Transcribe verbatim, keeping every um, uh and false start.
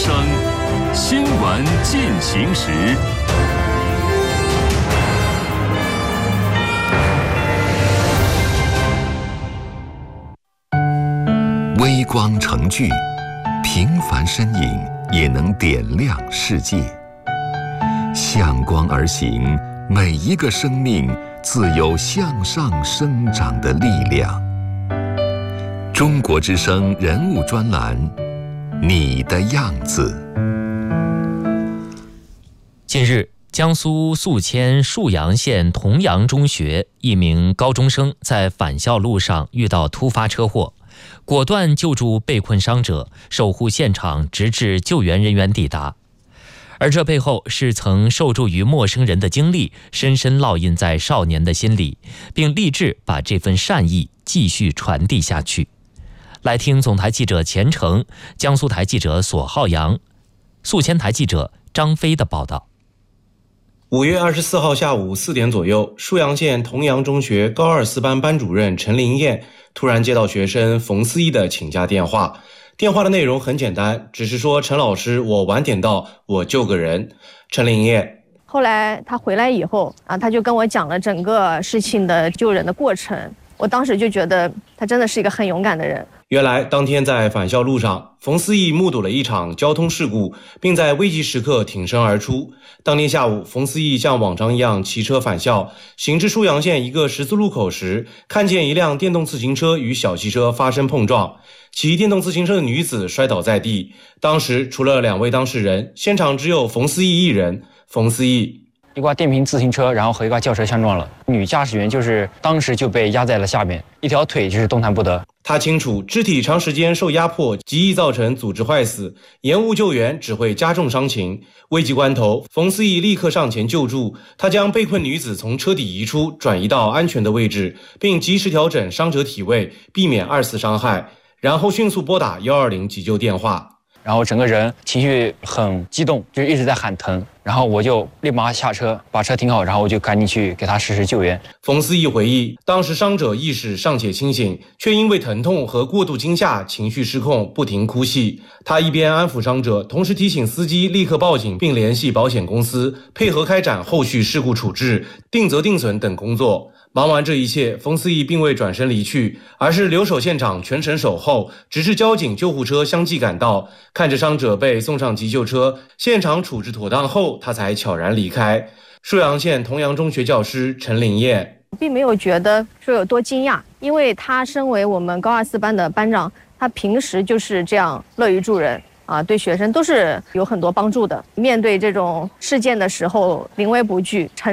之声新闻进行时。微光成炬，平凡身影也能点亮世界。向光而行，每一个生命自有向上生长的力量。中国之声人物专栏，你的样子。 近日，江苏宿迁沭阳县同阳中学一名高中生在返校路上遇到突发车祸，果断救助被困伤者，守护现场直至救援人员抵达。而这背后是曾受助于陌生人的经历，深深烙印在少年的心里，并立志把这份善意继续传递下去。来听总台记者钱成、江苏台记者索浩洋、宿迁台记者张飞的报道。 五月二十四号下午四点左右，沭阳县同阳中学高二四班班主任陈林燕突然接到学生冯思义的请假电话。电话的内容很简单，只是说陈老师，我晚点到，我救个人。陈林燕后来他回来以后啊，他就跟我讲了整个事情的救人的过程。我当时就觉得他真的是一个很勇敢的人。 原来当天在返校路上，冯思义目睹了一场交通事故，并在危急时刻挺身而出。当天下午，冯思义像往常一样骑车返校，行至沭阳县一个十字路口时，看见一辆电动自行车与小汽车发生碰撞，骑电动自行车的女子摔倒在地。当时除了两位当事人，现场只有冯思义一人。冯思义一挂电瓶自行车，然后和一挂轿车相撞了，女驾驶员就是当时就被压在了下面，一条腿就是动弹不得。 他清楚，肢体长时间受压迫极易造成组织坏死，延误救援只会加重伤情。危急关头，冯思义立刻上前救助，他将被困女子从车底移出，转移到安全的位置，并及时调整伤者体位，避免二次伤害，然后迅速拨打一二零急救电话。 然后整个人情绪很激动，就一直在喊疼，然后我就立马下车，把车停好，然后我就赶紧去给他实施救援。 冯思义回忆，当时伤者意识尚且清醒，却因为疼痛和过度惊吓情绪失控，不停哭泣。他一边安抚伤者，同时提醒司机立刻报警，并联系保险公司配合开展后续事故处置、定责定损等工作。忙完这一切，冯思义并未转身离去，而是留守现场全程守候，直至交警救护车相继赶到，看着伤者被送上急救车，现场处置妥当后，他才悄然离开。沭阳县同阳中学教师陈林燕并没有觉得说有多惊讶，因为他身为我们高二四班的班长，他平时就是这样乐于助人啊，对学生都是有很多帮助的。面对这种事件的时候，临危不惧，沉